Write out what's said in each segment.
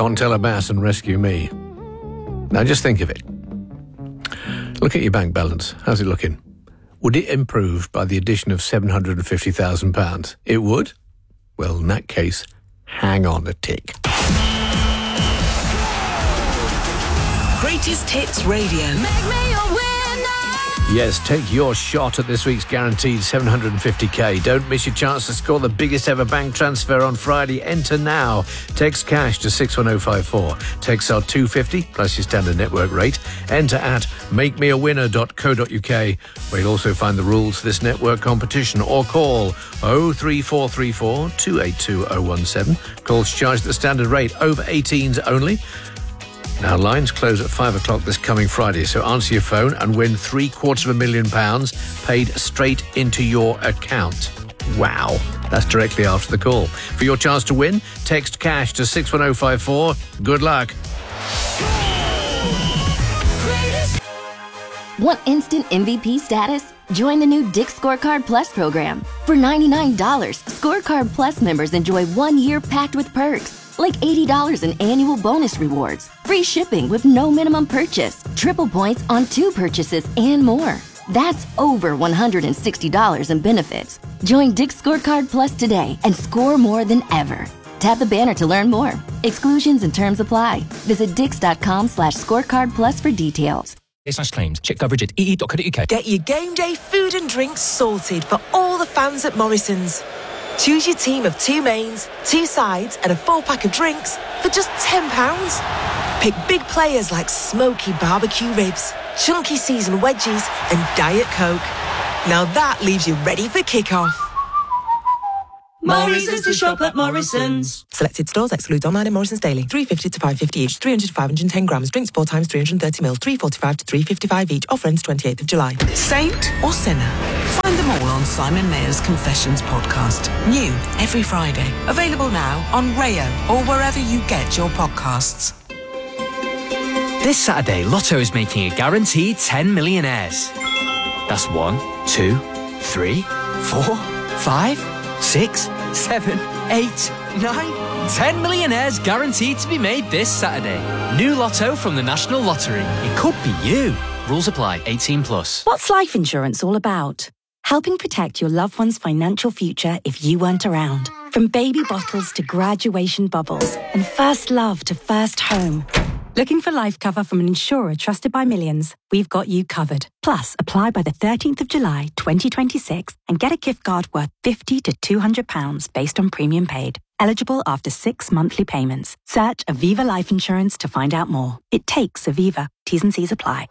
Fontella Bass and Rescue Me. Now just think of it. Look at your bank balance. How's it looking? Would it improve by the addition of £750,000? It would? Well, in that case, hang on a tick. Greatest Hits Radio. Make me a winner. Yes, take your shot at this week's guaranteed 750k. Don't miss your chance to score the biggest ever bank transfer on Friday. Enter now. Text cash to 61054. Texts are £2.50 plus your standard network rate. Enter at makemeawinner.co.uk, where you'll also find the rules to this network competition, or call 03434 282 017. Calls charged at the standard rate, over 18s only. Now, lines close at 5 o'clock this coming Friday, so answer your phone and win £750,000 paid straight into your account. Wow. That's directly after the call. For your chance to win, text cash to 61054. Good luck. Want instant MVP status? Join the new Dick's Scorecard Plus program. For $99, Scorecard Plus members enjoy 1 year packed with perks, like $80 in annual bonus rewards, free shipping with no minimum purchase, triple points on 2 purchases, and more. That's over $160 in benefits. Join Dick's Scorecard Plus today and score more than ever. Tap the banner to learn more. Exclusions and terms apply. Visit dix.com/scorecard plus for details. /claims. Check coverage at ee.co.uk. Get your game day food and drinks sorted for all the fans at Morrison's. Choose your team of 2 mains, 2 sides and a 4-pack of drinks for just £10. Pick big players like smoky barbecue ribs, chunky seasoned wedges and Diet Coke. Now that leaves you ready for kick-off. Morrison's to shop at Morrison's. Selected stores, excludes online and Morrison's daily. £3.50 to £5.50 each, 300 to 510 grams. Drinks 4 times 330 mils, £3.45 to £3.55 each. Offer ends 28th of July. Saint or sinner? Find them all on Simon Mayer's Confessions podcast. New every Friday. Available now on Rayo or wherever you get your podcasts. This Saturday, Lotto is making a guaranteed 10 millionaires. That's 1, 2, 3, 4, 5, 6, 7, 8, 9, 10 millionaires guaranteed to be made this Saturday. New Lotto from the National Lottery. It could be you. Rules apply. 18 plus. What's life insurance all about? Helping protect your loved one's financial future if you weren't around. From baby bottles to graduation bubbles and first love to first home. Looking for life cover from an insurer trusted by millions? We've got you covered. Plus, apply by the 13th of July 2026 and get a gift card worth £50 to £200 based on premium paid. Eligible after 6 monthly payments. Search Aviva Life Insurance to find out more. It takes Aviva. T's and C's apply.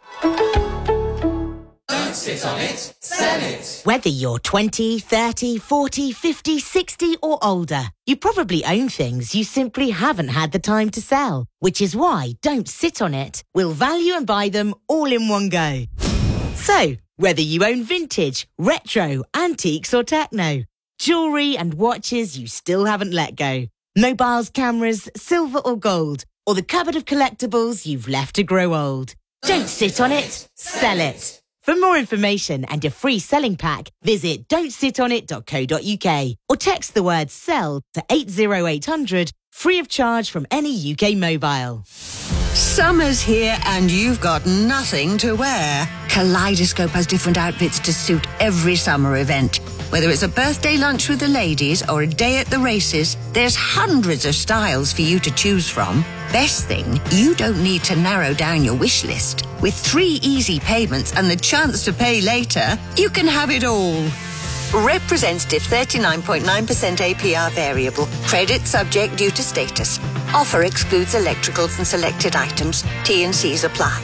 Don't sit on it, sell it. Whether you're 20, 30, 40, 50, 60 or older, you probably own things you simply haven't had the time to sell. Which is why Don't Sit on It will value and buy them all in one go. So, whether you own vintage, retro, antiques or techno, jewellery and watches you still haven't let go, mobiles, cameras, silver or gold, or the cupboard of collectibles you've left to grow old. Don't sit on it, sell it. For more information and your free selling pack, visit don'tsitonit.co.uk or text the word SELL to 80800, free of charge from any UK mobile. Summer's here and you've got nothing to wear. Kaleidoscope has different outfits to suit every summer event. Whether it's a birthday lunch with the ladies or a day at the races, there's hundreds of styles for you to choose from. Best thing, you don't need to narrow down your wish list. With 3 easy payments and the chance to pay later, you can have it all. Representative 39.9% APR variable. Credit subject due to status. Offer excludes electricals and selected items. T&Cs apply.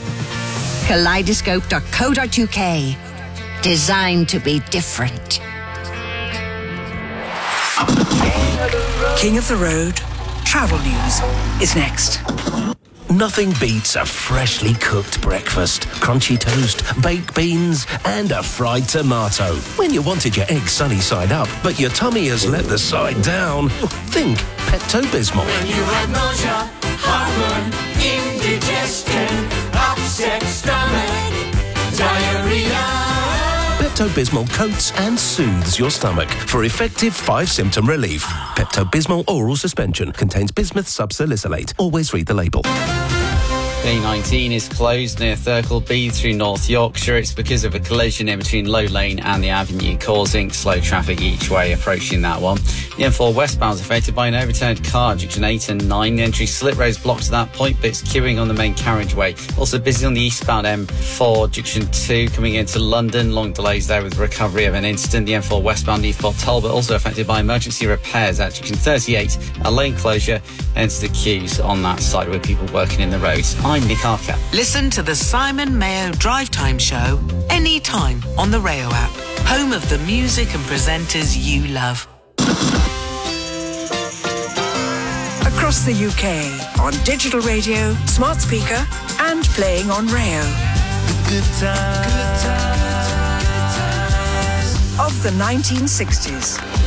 Kaleidoscope.co.uk. Designed to be different. King of the Road, travel news is next. Nothing beats a freshly cooked breakfast, crunchy toast, baked beans, and a fried tomato. When you wanted your eggs sunny side up, but your tummy has let the side down, think Pepto-Bismol. When you have nausea, heartburn, indigestion, upset stomach, diarrhea. Pepto-Bismol coats and soothes your stomach for effective 5-symptom relief. Pepto-Bismol oral suspension contains bismuth subsalicylate. Always read the label. A19 is closed near Thurcle B through North Yorkshire. It's because of a collision in between Low Lane and the avenue, causing slow traffic each way approaching that one. The M4 westbound is affected by an overturned car, junction 8 and 9. The entry slip road's blocked to that point, but it's queuing on the main carriageway. Also busy on the eastbound M4, junction 2, coming into London. Long delays there with recovery of an incident. The M4 westbound Eastport Talbot also affected by emergency repairs at junction 38. A lane closure ends the queues on that side with people working in the roads. I'm Nick Archer. Listen to the Simon Mayo Drive Time Show anytime on the Rayo app. Home of the music and presenters you love. Across the UK, on digital radio, smart speaker, and playing on Rayo. Good times. Of the 1960s.